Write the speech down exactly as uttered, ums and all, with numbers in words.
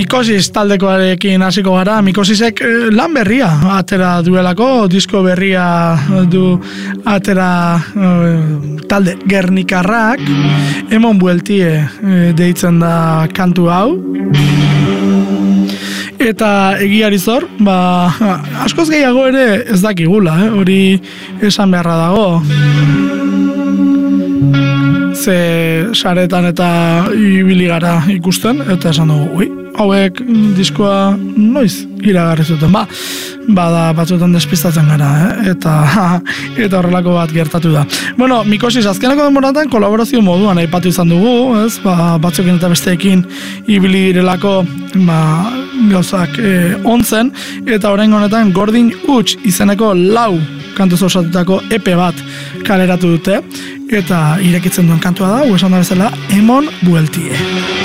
Mikosis taldekoarekin hasiko gara. Mikosisek lan berria atera duelako, disko berria du atera talde Gernikarrak, Emon Bueltie deitzen da kantu hau. Eta egiari zor, ba, askoz gehiago ere ez dakigula, eh? Hori esan beharra dago. Ze saretan eta ibili gara ikusten, eta esan dugu, ui, hauek diskoa noiz iragarri zuten, ba, bada batzuetan despistatzen gara, eh? eta, eta horrelako bat gertatu da. Bueno, Mikosis azkeneko denboratan kolaborazio moduan aipatu izan dugu, ez? Ba, batzuekin eta besteekin ibili direlako, ba, gauzak e, ontzen, eta oraingo honetan Gordin Huts izeneko lau kantuz osatutako E P bat kaleratu dute, eta irekitzen duen kantua da, esan da bezala, Emon Bueltie.